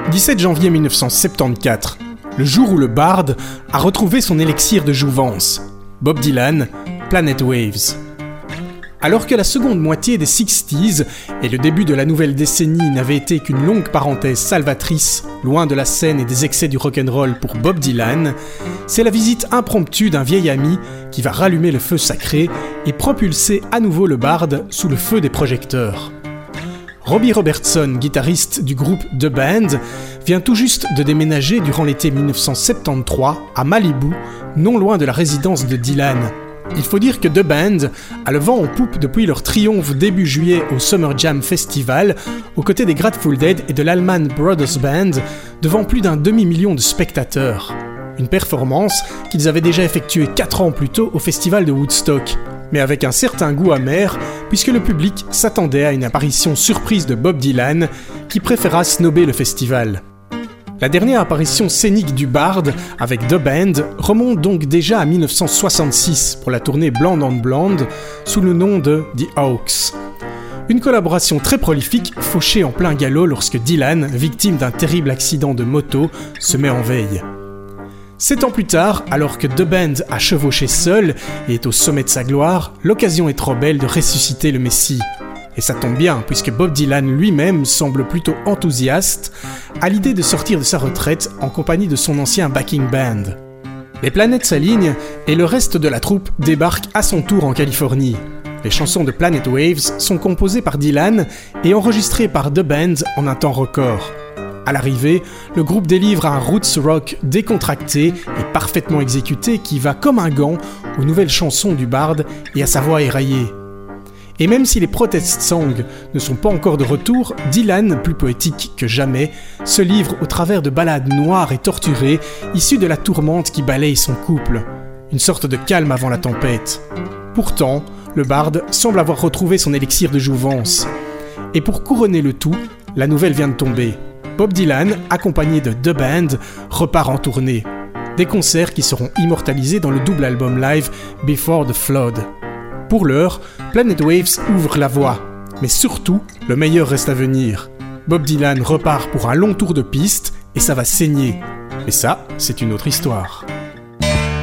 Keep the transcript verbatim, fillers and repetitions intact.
dix-sept janvier mille neuf cent soixante-quatorze, le jour où le barde a retrouvé son élixir de jouvence. Bob Dylan, Planet Waves. Alors que la seconde moitié des sixties et le début de la nouvelle décennie n'avaient été qu'une longue parenthèse salvatrice, loin de la scène et des excès du rock'n'roll pour Bob Dylan, c'est la visite impromptue d'un vieil ami qui va rallumer le feu sacré et propulser à nouveau le barde sous le feu des projecteurs. Robbie Robertson, guitariste du groupe The Band, vient tout juste de déménager durant l'été mille neuf cent soixante-treize à Malibu, non loin de la résidence de Dylan. Il faut dire que The Band a le vent en poupe depuis leur triomphe début juillet au Summer Jam Festival, aux côtés des Grateful Dead et de l'Allman Brothers Band, devant plus d'un demi-million de spectateurs. Une performance qu'ils avaient déjà effectuée quatre ans plus tôt au festival de Woodstock, mais avec un certain goût amer, puisque le public s'attendait à une apparition surprise de Bob Dylan, qui préféra snobber le festival. La dernière apparition scénique du barde avec The Band remonte donc déjà à mille neuf cent soixante-six pour la tournée Blonde on Blonde sous le nom de The Hawks. Une collaboration très prolifique fauchée en plein galop lorsque Dylan, victime d'un terrible accident de moto, se met en veille. Sept ans plus tard, alors que The Band a chevauché seul et est au sommet de sa gloire, l'occasion est trop belle de ressusciter le Messie. Et ça tombe bien, puisque Bob Dylan lui-même semble plutôt enthousiaste à l'idée de sortir de sa retraite en compagnie de son ancien backing band. Les planètes s'alignent et le reste de la troupe débarque à son tour en Californie. Les chansons de Planet Waves sont composées par Dylan et enregistrées par The Band en un temps record. À l'arrivée, le groupe délivre un roots rock décontracté et parfaitement exécuté qui va comme un gant aux nouvelles chansons du barde et à sa voix éraillée. Et même si les protest songs ne sont pas encore de retour, Dylan, plus poétique que jamais, se livre au travers de ballades noires et torturées, issues de la tourmente qui balaye son couple. Une sorte de calme avant la tempête. Pourtant, le barde semble avoir retrouvé son élixir de jouvence. Et pour couronner le tout, la nouvelle vient de tomber. Bob Dylan, accompagné de The Band, repart en tournée. Des concerts qui seront immortalisés dans le double album live Before the Flood. Pour l'heure, Planet Waves ouvre la voie, mais surtout, le meilleur reste à venir. Bob Dylan repart pour un long tour de piste et ça va saigner. Mais ça, c'est une autre histoire.